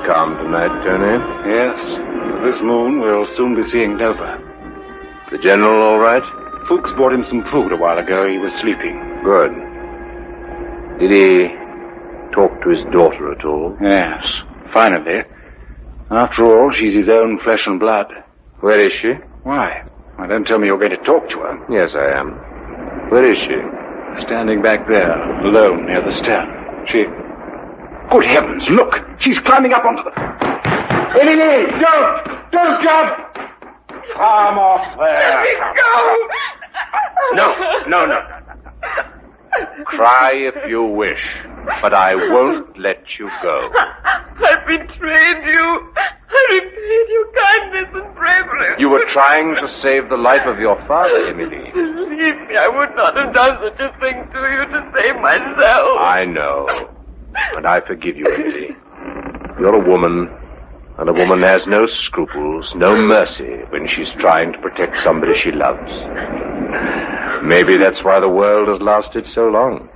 calm tonight, Tony. Yes. With this moon, we'll soon be seeing Dover. The General all right? Fuchs brought him some food a while ago. He was sleeping. Good. Did he talk to his daughter at all? Yes, finally. After all, she's his own flesh and blood. Where is she? Why? Why, don't tell me you're going to talk to her. Yes, I am. Where is she? Standing back there, alone near the stern. She... Good heavens, look! She's climbing up onto the... Lily! Don't jump! Come off there! Let me go! No. Cry if you wish, but I won't let you go. I betrayed you. I repaid your kindness and bravery. You were trying to save the life of your father, Emily. Believe me, I would not have done such a thing to you to save myself. I know. And I forgive you, Emily. You're a woman, and a woman has no scruples, no mercy when she's trying to protect somebody she loves. Maybe that's why the world has lasted so long.